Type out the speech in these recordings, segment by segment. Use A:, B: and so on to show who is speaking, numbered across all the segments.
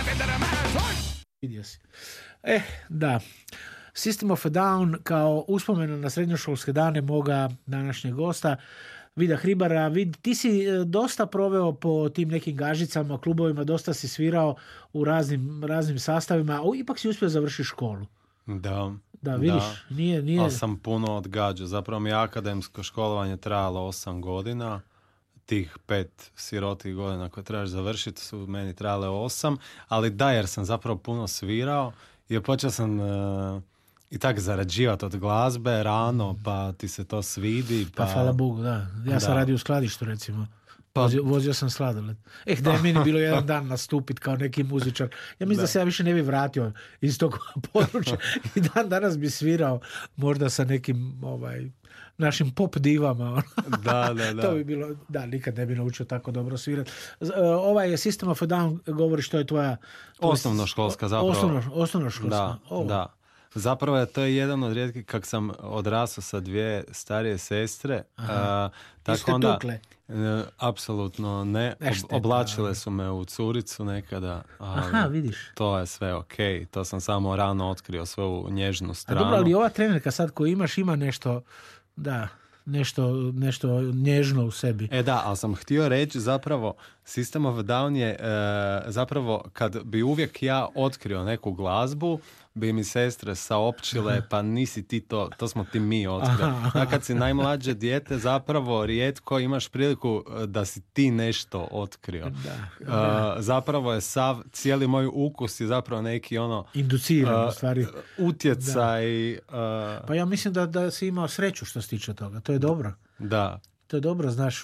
A: Vidio si. Da. System of a Down kao uspomenu na srednjoškolske dane moga današnjeg gosta, Vida Hribara. Ti si dosta proveo po tim nekim gažicama, klubovima, dosta si svirao u raznim sastavima, a ipak si uspio završiti školu. Da, vidiš, nije...
B: Ali sam puno odgađao. Zapravo mi je akademsko školovanje trajalo 8 godina. Tih 5 sirotih godina koje trebaš završiti su meni trajale 8. Ali da, jer sam zapravo puno svirao i počeo sam i tak zarađivati od glazbe rano, pa ti se to svidi. Pa
A: hvala Bogu, da. Ja sam radio u skladištu, recimo. Vozio sam sladoled. Da je meni bilo jedan dan nastupiti kao neki muzičar. Ja mislim da se ja više ne bi vratio iz tog područja. I danas bi svirao možda sa nekim našim pop divama.
B: Da.
A: To bi bilo, nikad ne bi naučio tako dobro svirati. Ovaj System of a Down govori što je tvoja...
B: Osnovnoškolska zapravo.
A: Osnovnoškolska.
B: Da. Zapravo to je jedan od rijetkih, kak sam odrasao sa 2 starije sestre. Tako onda,
A: tukle?
B: Apsolutno ne. Oblačile su me u curicu nekada.
A: Vidiš.
B: To je sve okej. To sam samo rano otkrio svoju nježnu stranu.
A: Dobro, ali ova trenerka sad koju imaš ima nešto... Da, nešto nježno u sebi.
B: Da, ali sam htio reći zapravo System of a Down je zapravo kad bi uvijek ja otkrio neku glazbu, bi mi sestre saopćile, pa nisi ti to smo ti mi otkrili. Kad si najmlađe dijete, zapravo rijetko imaš priliku da si ti nešto otkrio. Zapravo je cijeli moj ukus je zapravo neki
A: induciran u stvari.
B: Utjecaj.
A: Pa ja mislim da si imao sreću što se tiče toga. To je dobro.
B: Da.
A: To je dobro, znaš,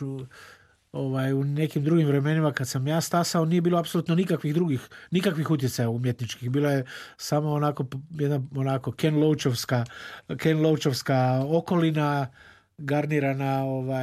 A: u nekim drugim vremenima kad sam ja stasao nije bilo apsolutno nikakvih utjecaja umjetničkih. Bila je samo jedna Ken Loachovska okolina garnirana,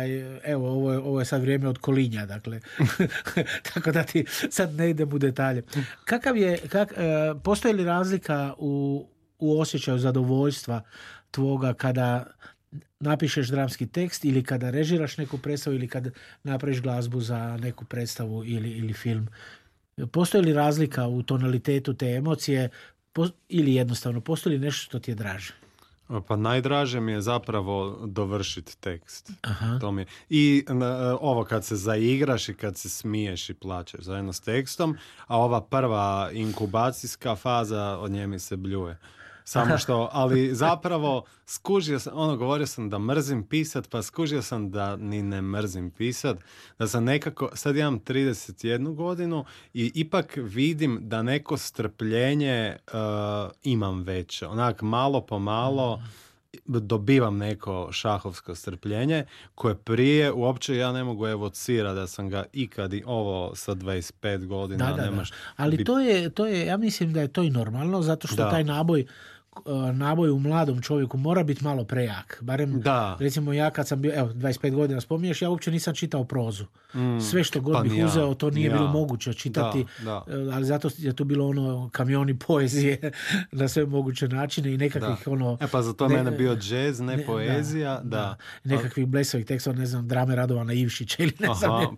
A: ovo je sad vrijeme od kolinja, dakle. Tako da ti sad ne idem u detalje. Postoji li razlika u osjećaju zadovoljstva tvoga kada napišeš dramski tekst ili kada režiraš neku predstavu ili kada napraviš glazbu za neku predstavu ili film? Postoji li razlika u tonalitetu te emocije ili jednostavno postoji li nešto što ti je draže?
B: Pa najdraže mi je zapravo dovršiti tekst. To mi je. I ovo kad se zaigraš i kad se smiješ i plačeš zajedno s tekstom, a ova prva inkubacijska faza od nje mi se bljuje. Samo što, ali zapravo skužio sam, govorio sam da mrzim pisat, pa skužio sam da ni ne mrzim pisat, da sam nekako, sad imam 31 godinu i ipak vidim da neko strpljenje imam već, onak malo po malo dobivam neko šahovsko strpljenje koje prije uopće ja ne mogu evocirati da sam ga ikad ovo sa 25 godina nemaš.
A: Ali to je, ja mislim da je to i normalno zato što taj naboj u mladom čovjeku mora biti malo prejak. Barem, recimo ja kad sam bio, 25 godina spominješ, ja uopće nisam čitao prozu. Sve što god bih uzeo, to nije bilo moguće čitati, ali zato je tu bilo kamioni poezije na sve moguće načine i nekakvih
B: pa za to mene bio džez, ne poezija. Da.
A: Nekakvih blesavih tekstova, ne znam, drame Radovana Ivšića ili ne znam.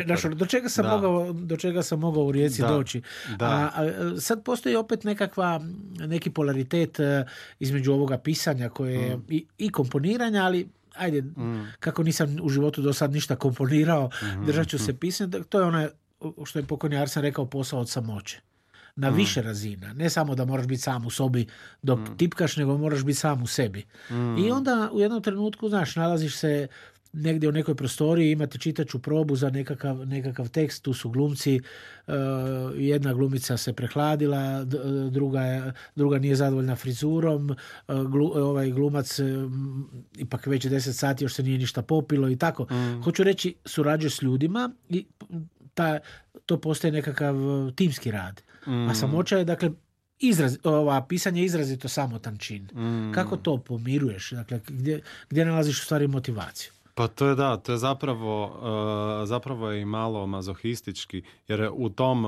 A: Do čega sam mogao u Rijeci doći. A sad postoji opet neki polaritet između ovoga pisanja koje je i komponiranja, ali ajde, kako nisam u životu do sad ništa komponirao, držat ću se pisanja. To je ono što je pokojni Arsen rekao, posao od samoće. Na više razina. Ne samo da moraš biti sam u sobi dok tipkaš, nego moraš biti sam u sebi. I onda u jednom trenutku, znaš, nalaziš se negdje u nekoj prostoriji, imate čitaču probu za nekakav tekst, tu su glumci, jedna glumica se prehladila, druga nije zadovoljna frizurom, ovaj glumac ipak već 10 sati još se nije ništa popilo i tako. Hoću reći, surađuješ s ljudima i to postaje nekakav timski rad. A samoća je, dakle, pisanje je izrazito samotan čin. Kako to pomiruješ? Dakle, gdje nalaziš u stvari motivaciju?
B: Pa to je zapravo je i malo mazohistički, jer u tom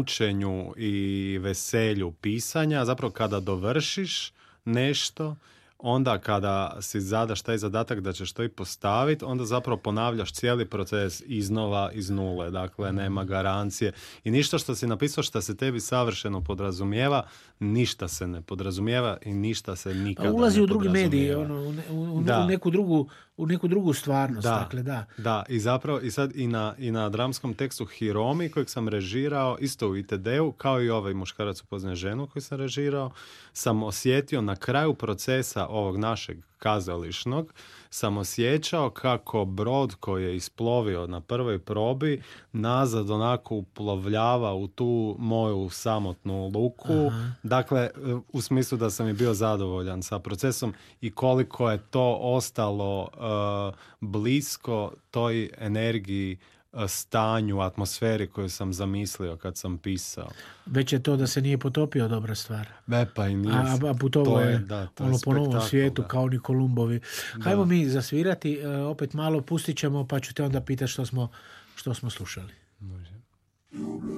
B: mučenju i veselju pisanja, zapravo kada dovršiš nešto, onda kada si zadaš taj zadatak da ćeš to i postaviti, onda zapravo ponavljaš cijeli proces iznova, iz nule. Dakle, nema garancije. I ništa što si napisao što se tebi savršeno podrazumijeva, ništa se ne podrazumijeva i ništa se nikada
A: ulazi
B: ne
A: u drugi mediji, u neku drugu stvarnost. Dakle,
B: da. I zapravo i sad i na dramskom tekstu Hiromi kojeg sam režirao isto u ITD-u, kao i ovaj Muškarac upoznaje ženu koji sam režirao, sam osjetio na kraju procesa ovog našeg kazališnog, sam osjećao kako brod koji je isplovio na prvoj probi nazad onako uplovljava u tu moju samotnu luku. Aha. Dakle, u smislu da sam i bio zadovoljan sa procesom i koliko je to ostalo blisko toj energiji, stanju, atmosferi koju sam zamislio kad sam pisao.
A: Već je to da se nije potopio dobra stvar.
B: Pa i nije.
A: A putovo je po novom svijetu kao ni Kolumbovi. Hajmo mi zasvirati, opet malo pustit ćemo pa ću te onda pitati što smo slušali.
B: Može.